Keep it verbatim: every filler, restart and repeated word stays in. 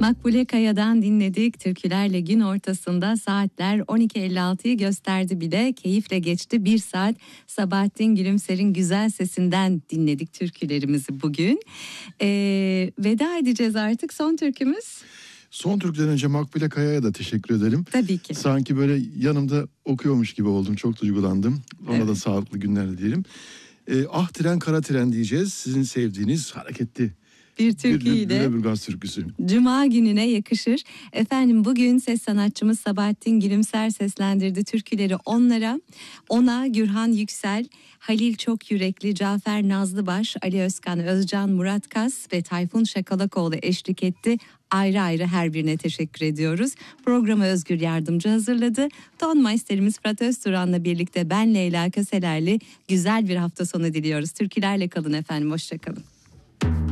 Makbule Kaya'dan dinledik. Türkülerle gün ortasında saatler on iki elli altıyı gösterdi bile. Keyifle geçti bir saat. Sabahattin Gülümser'in güzel sesinden dinledik türkülerimizi bugün. Ee, veda edeceğiz artık. Son türkümüz. Son türküden önce Makbule Kaya'ya da teşekkür edelim. Tabii ki. Sanki böyle yanımda okuyormuş gibi oldum. Çok duygulandım. Ona Evet. da sağlıklı günler dileyelim. Ee, ah tren kara tren diyeceğiz. Sizin sevdiğiniz hareketli Bir türküyle Lüleburgaz türküsü. Cuma gününe yakışır. Efendim bugün ses sanatçımız Sabahattin Gülümser seslendirdi türküleri onlara. Ona Gürhan Yüksel, Halil Çok Yürekli, Cafer Nazlıbaş, Ali Özkan Özcan, Murat Kas ve Tayfun Şakalakoğlu eşlik etti. Ayrı ayrı her birine teşekkür ediyoruz. Programı Özgür Yardımcı hazırladı. Ton Meisterimiz Fırat Özturan'la birlikte ben Leyla Köselerli güzel bir hafta sonu diliyoruz. Türkülerle kalın efendim, hoşça kalın.